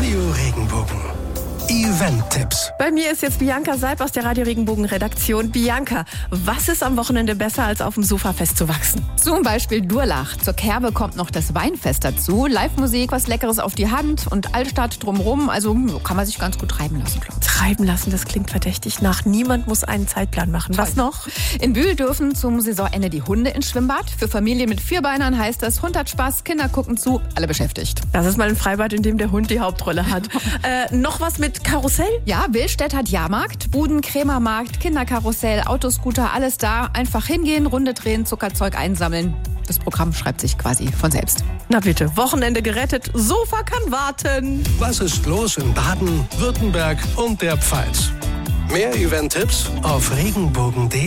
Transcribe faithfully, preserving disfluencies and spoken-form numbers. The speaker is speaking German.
Radio Regenbogen. Event-Tipps. Bei mir ist jetzt Bianca Seib aus der Radio Regenbogen Redaktion. Bianca, was ist am Wochenende besser, als auf dem Sofa festzuwachsen? Zum Beispiel Durlach. Zur Kerbe kommt noch das Weinfest dazu. Live-Musik, was Leckeres auf die Hand und Altstadt drumherum. Also kann man sich ganz gut treiben lassen, glaube ich. Treiben lassen, das klingt verdächtig nach. Niemand muss einen Zeitplan machen. Was noch? In Bühl dürfen zum Saisonende die Hunde ins Schwimmbad. Für Familien mit Vierbeinern heißt das, Hund hat Spaß, Kinder gucken zu, alle beschäftigt. Das ist mal ein Freibad, in dem der Hund die Hauptrolle hat. äh, noch was mit Karussell? Ja, Willstedt hat Jahrmarkt, Buden, Krämermarkt, Kinderkarussell, Autoscooter, alles da. Einfach hingehen, Runde drehen, Zuckerzeug einsammeln. Das Programm schreibt sich quasi von selbst. Na bitte, Wochenende gerettet, Sofa kann warten. Was ist los in Baden, Württemberg und der Pfalz? Mehr Event-Tipps auf regenbogen punkt de.